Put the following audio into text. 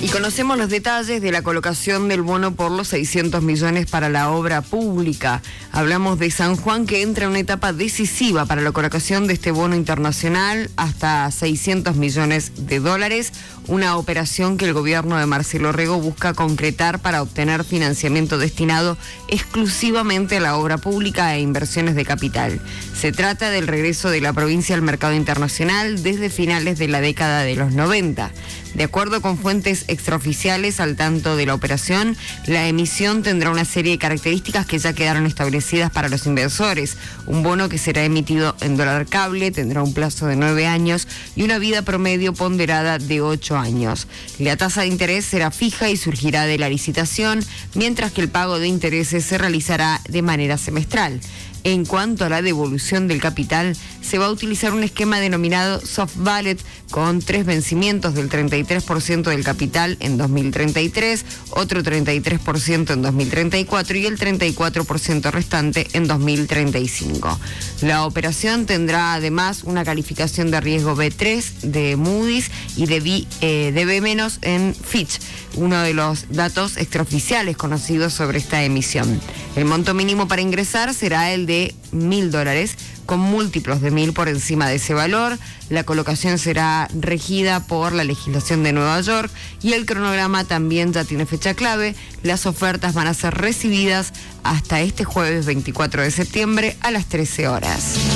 Y conocemos los detalles de la colocación del bono por los 600 millones para la obra pública. Hablamos de San Juan, que entra en una etapa decisiva para la colocación de este bono internacional hasta 600 millones de dólares, una operación que el gobierno de Marcelo Rego busca concretar para obtener financiamiento destinado exclusivamente a la obra pública e inversiones de capital. Se trata del regreso de la provincia al mercado internacional desde finales de la década de los 90. De acuerdo con fuentes extraoficiales al tanto de la operación, la emisión tendrá una serie de características que ya quedaron establecidas para los inversores. Un bono que será emitido en dólar cable, tendrá un plazo de 9 años y una vida promedio ponderada de 8 años. La tasa de interés será fija y surgirá de la licitación, mientras que el pago de intereses se realizará de manera semestral. En cuanto a la devolución del capital, se va a utilizar un esquema denominado soft wallet con 3 vencimientos del 33% del capital en 2033, otro 33% en 2034 y el 34% restante en 2035. La operación tendrá además una calificación de riesgo B3 de Moody's y de B- en Fitch, uno de los datos extraoficiales conocidos sobre esta emisión. El monto mínimo para ingresar será el de $1.000, con múltiplos de 1.000 por encima de ese valor. La colocación será regida por la legislación de Nueva York y el cronograma también ya tiene fecha clave. Las ofertas van a ser recibidas hasta este jueves 24 de septiembre a las 13 horas.